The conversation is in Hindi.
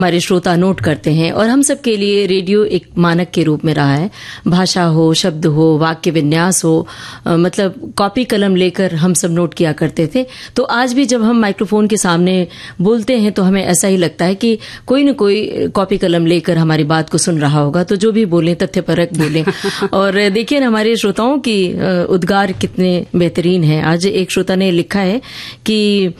हमारे श्रोता नोट करते हैं और हम सब के लिए रेडियो एक मानक के रूप में रहा है। भाषा हो, शब्द हो, वाक्य विन्यास हो, मतलब कॉपी कलम लेकर हम सब नोट किया करते थे। तो आज भी जब हम माइक्रोफोन के सामने बोलते हैं तो हमें ऐसा ही लगता है कि कोई न कोई कॉपी कलम लेकर हमारी बात को सुन रहा होगा। तो जो भी बोलें तथ्यपरक बोलें। और देखिए ना, हमारे श्रोताओं की उद्गार कितने बेहतरीन है। आज एक श्रोता ने लिखा है कि